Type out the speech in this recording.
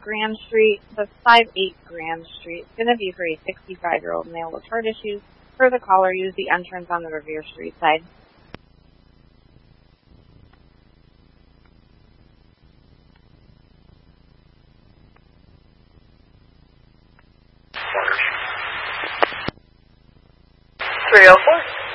Grand Street. The 58 Grand Street. It's going to be for a 65-year-old male with heart issues. For the caller, use the entrance on the Revere Street side. $304.